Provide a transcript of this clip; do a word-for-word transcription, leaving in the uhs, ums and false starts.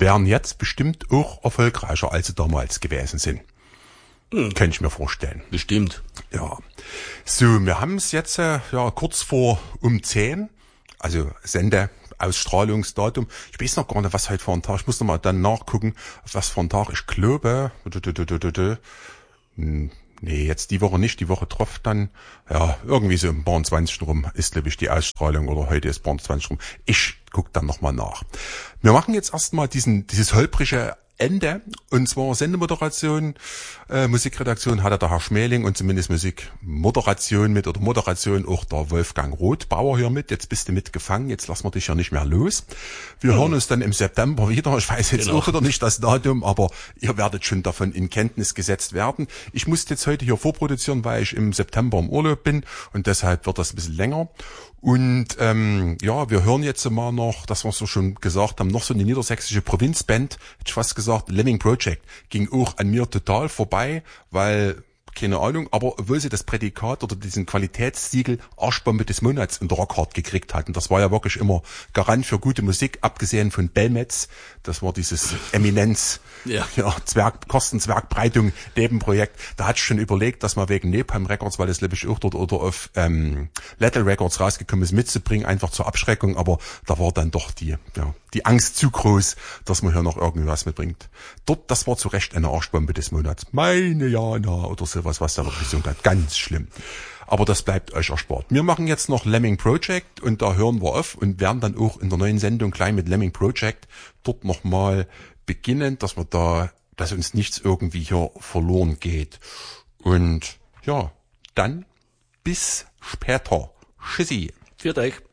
wären jetzt bestimmt auch erfolgreicher, als sie damals gewesen sind. Hm. Könnte ich mir vorstellen. Bestimmt. Ja. So, wir haben es jetzt äh, ja kurz vor um zehn, also Sendeausstrahlungsdatum. Ich weiß noch gar nicht, was heute für ein Tag. Ich muss noch mal dann nachgucken, was für ein Tag. Ich glaube, hm, nee, jetzt die Woche nicht, die Woche drauf dann, ja, irgendwie so im zwanzig rum ist, glaube ich, die Ausstrahlung, oder heute ist zwanzig rum. Ich guck dann nochmal nach. Wir machen jetzt erstmal diesen, dieses holprige Ende, und zwar Sendemoderation, äh, Musikredaktion hatte der Herr Schmeling und zumindest Musikmoderation mit, oder Moderation auch der Wolfgang Rothbauer hier mit. Jetzt bist du mitgefangen, jetzt lassen wir dich ja nicht mehr los. Wir hm. hören uns dann im September wieder, ich weiß jetzt genau. auch wieder nicht das Datum, aber ihr werdet schon davon in Kenntnis gesetzt werden. Ich musste jetzt heute hier vorproduzieren, weil ich im September im Urlaub bin, und deshalb wird das ein bisschen länger. Und ähm, ja, wir hören jetzt mal noch, das was wir schon gesagt haben, noch so eine niedersächsische Provinzband, hätte ich fast gesagt, Lemming Project, ging auch an mir total vorbei, weil, keine Ahnung, aber obwohl sie das Prädikat oder diesen Qualitätssiegel Arschbombe des Monats in der Rockhard gekriegt hatten, das war ja wirklich immer Garant für gute Musik, abgesehen von Belmetz, das war dieses Eminenz, ja, ja Zwerg, Kostenzwergbreitung Nebenprojekt, da hatte ich schon überlegt, dass man wegen Napalm Records, weil das glaube ich auch dort oder auf ähm, Lethal Records rausgekommen ist, mitzubringen, einfach zur Abschreckung, aber da war dann doch die, ja, die Angst zu groß, dass man hier noch irgendwas mitbringt. Dort, das war zu Recht eine Arschbombe des Monats. Meine Jana oder sowas, was da wirklich so ganz schlimm. Aber das bleibt euch erspart. Wir machen jetzt noch Lemming Project, und da hören wir auf und werden dann auch in der neuen Sendung gleich mit Lemming Project dort nochmal beginnen, dass wir da, dass uns nichts irgendwie hier verloren geht. Und ja, dann bis später. Tschüssi. Für euch.